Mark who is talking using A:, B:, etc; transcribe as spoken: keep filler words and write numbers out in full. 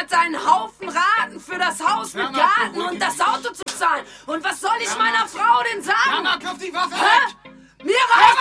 A: hat seinen Haufen Raten für das Haus mit Garten und das Auto zu zahlen. Und was soll ich meiner Frau denn sagen?
B: Mama, kauf die Waffe
A: Hä?
B: weg!
A: Mir reicht